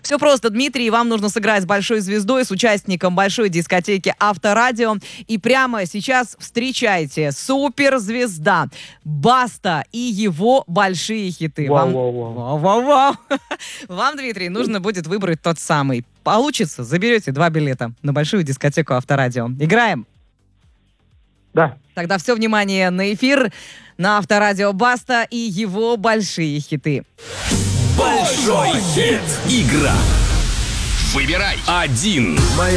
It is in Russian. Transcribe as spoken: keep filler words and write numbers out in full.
Все просто, Дмитрий, вам нужно сыграть с большой звездой, с участником большой дискотеки Авторадио. И прямо сейчас встречайте суперзвезда Баста и его большие хиты. Вам... Вау-вау-вау. Вау-вау-вау. Вам, Дмитрий, нужно будет выбрать тот самый. Получится, заберете два билета на большую дискотеку Авторадио. Играем? Да. Тогда все внимание на эфир, на Авторадио Баста и его большие хиты. Большой хит. Игра. Выбирай один. Мои